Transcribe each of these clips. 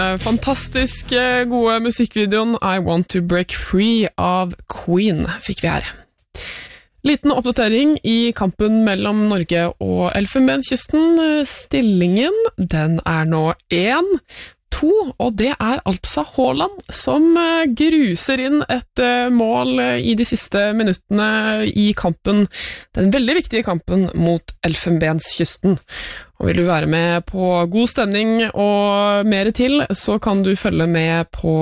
Fantastisk gode musikkvideoen I Want to Break Free av Queen fikk vi her. Liten oppdatering i kampen mellom Norge og Elfenbenskysten. Stillingen, den nå 1-2, og det altså Haaland som gruser inn et mål i de siste minuttene i kampen, den veldig viktige kampen mot Elfenbenskysten. Og vil du være med på god stemning og mer til, så kan du følge med på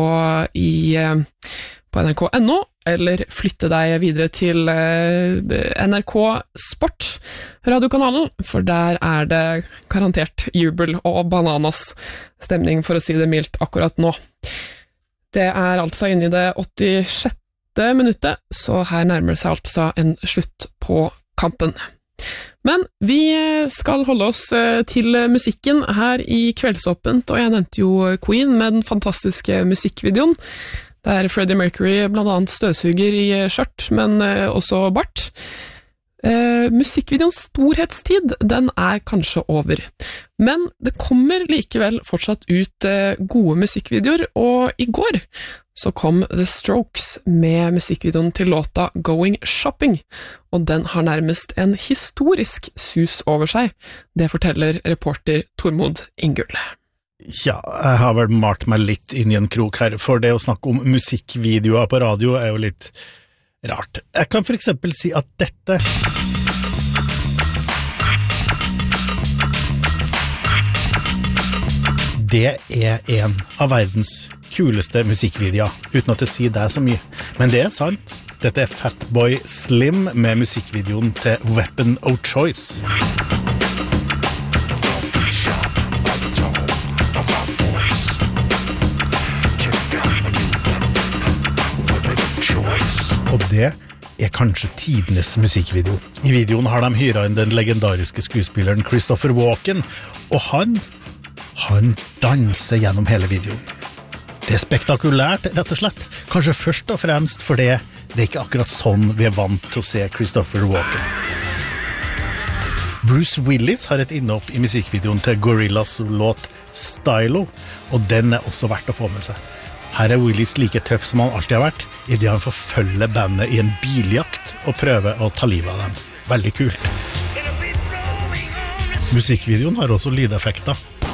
NRK.no, eller flytte deg videre til NRK Sport, radiokanalen, for der det garantert jubel og bananas stemning, for å si det mildt, akkurat nå. Det altså inne i det 86. minuttet, så her nærmer det seg altså en slutt på kampen. Men vi skal holde oss til musikken her i Kveldsåpent, og jeg nevnte jo Queen med den fantastiske musikkvideoen, der Freddie Mercury blant annet støvsuger i skjørt, men også bart. Musikkvideoens storhetstid, den kanskje over. Men det kommer likevel fortsatt ut gode musikkvideoer, og i går så kom The Strokes med musikkvideoen til låta Going Shopping, og den har nærmest en historisk sus over seg. Det forteller reporter Tormod Ingull. Ja, jeg har vel malt meg litt inn i en krok her, for det å snakke om musikkvideoer på radio jo litt rart. Jeg kan for eksempel si at dette det en av verdens kuleste musikkvideoer, uten at det sier det så mye. Men det sant. Dette Fatboy Slim med musikkvideoen til Weapon of Choice. Og det kanskje tidenes musikkvideo. I videoen har de hyret inn den legendariske skuespilleren Christopher Walken, og han danser gjennom hele videoen. Det spektakulært, rett og slett. Kanskje først og fremst fordi det ikke akkurat sånn vi vant til å se Christopher Walken. Bruce Willis har et innhopp i musikkvideoen til Gorillaz låt Stylo, og den også verdt å få med seg. Her Willis like tøff som han alltid har vært, i det han forfølger bandet i en biljakt og prøver å ta livet av dem. Veldig kult. Musikkvideoen har også lydeffekter.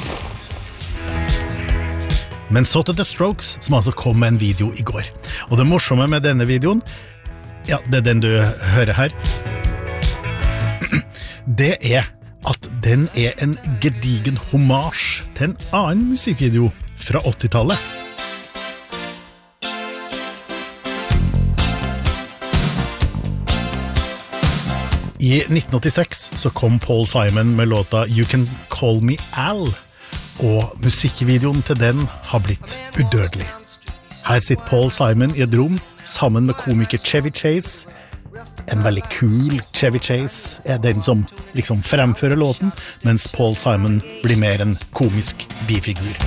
Men så til The Strokes, som altså kom med en video i går. Og det morsomme med denne videoen, ja, det den du hører her, det at den en gedigen hommage til en annen musikkvideo fra 80-tallet. I 1986 så kom Paul Simon med låta You Can Call Me Al, og musikkvideoen til den har blitt udødelig. Her sitter Paul Simon i et rom sammen med komiker Chevy Chase. En veldig cool Chevy Chase den som liksom fremfører låten, mens Paul Simon blir mer en komisk bifigur.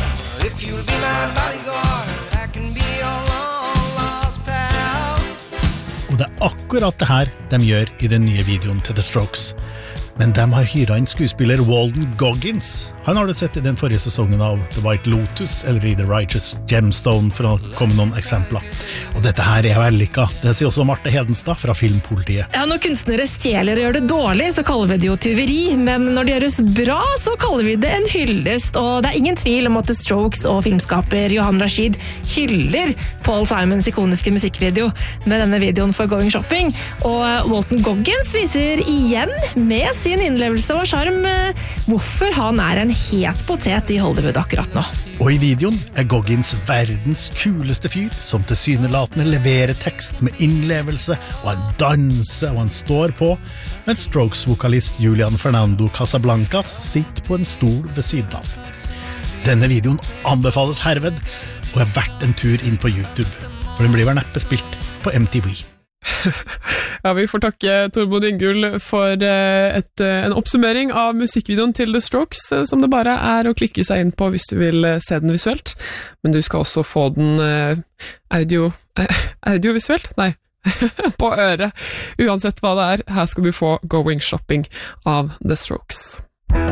Og det akkurat det her de gjør i den nye videoen til The Strokes. Men de har hyret inn skuespiller Walton Goggins. Han har du sett i den forrige sesongen av The White Lotus, eller i The Righteous Gemstone, for å komme noen eksempler. Og dette her vellykket. Det sier også Marte Hedenstad fra Filmpolitiet. Ja, når kunstnere stjeler og gjør det dårlig, så kaller vi det jo tyveri. Men når det gjøres bra, så kaller vi det en hyllest. Og det ingen tvil om at The Strokes og filmskaper Johan Rashid hyller Paul Simons ikoniske musikkvideo med denne videoen for Going Shopping. Og Walton Goggins viser igjen med sin innlevelse og sjarm hvorfor han en het potet i Hollywood akkurat nå. Og i videoen Goggins verdens kuleste fyr, som tilsynelatende leverer tekst med innlevelse, og han danser og han står på, mens Strokes-vokalist Julian Fernando Casablancas sitter på en stol ved siden av. Denne videoen anbefales herved, og verdt en tur inn på YouTube, for den blir vel neppe spilt på MTV. Ja, vi får takke Tormod Ingull for en oppsummering av musikkvideoen til The Strokes, som det bare å klikke seg inn på hvis du vil se den visuelt. Men du skal også få den audiovisuelt? Nei, på øret. Uansett hva det her skal du få Going Shopping av The Strokes.